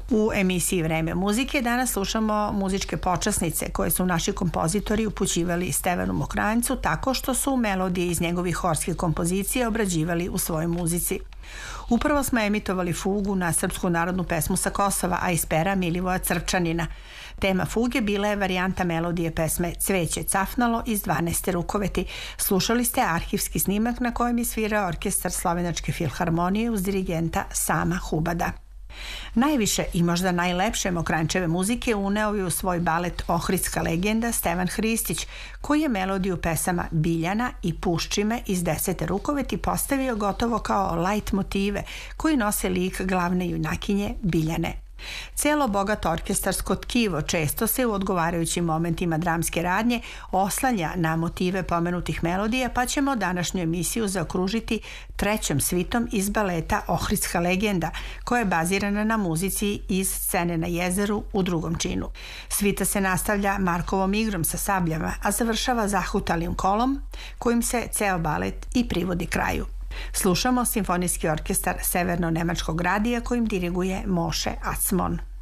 U emisiji Vreme muzike danas slušamo muzičke počasnice koje su naši kompozitori upućivali Stevanu Mokranjcu tako što su melodije iz njegovih horskih kompozicija obrađivali u svojoj muzici. Upravo smo emitovali fugu na srpsku narodnu pesmu sa Kosova, a iz pera Milivoja Crvčanina. Tema fuge bila je varijanta melodije pesme Cveće cafnalo iz 12. rukoveti. Slušali ste arhivski snimak na kojem je svirao orkestar Slovenačke filharmonije uz dirigenta Sama Hubada. Najviše i možda najlepše Mokranjčeve muzike uneo je u svoj balet Ohridska legenda Stevan Hristić, koji je melodiju pesama Biljana i Puščime iz 10. rukoveti postavio gotovo kao lajt motive koji nose lik glavne junakinje Biljane. Celo bogato orkestarsko tkivo često se u odgovarajućim momentima dramske radnje oslanja na motive pomenutih melodija, pa ćemo današnju emisiju zaokružiti trećom svitom iz baleta Ohridska legenda, koja je bazirana na muzici iz Scene na jezeru u drugom činu. Svita se nastavlja Markovom igrom sa sabljama, a završava zahutalim kolom, kojim se ceo balet i privodi kraju. Slušamo simfonijski orkestar Severno-nemačkog radija kojim diriguje Moshe Atzmon.